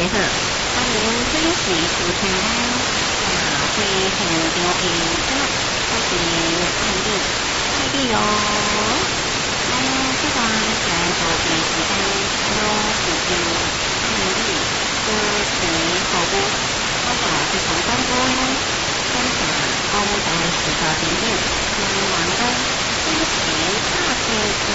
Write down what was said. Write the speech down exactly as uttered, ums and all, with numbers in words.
好，欢迎追随收听咱啊回现场的节目，我是艾丽，艾丽哟。咱这段在后边时间都是由艾丽主持服务，我就非常感恩感谢我们在四个点点，那网络支持大家。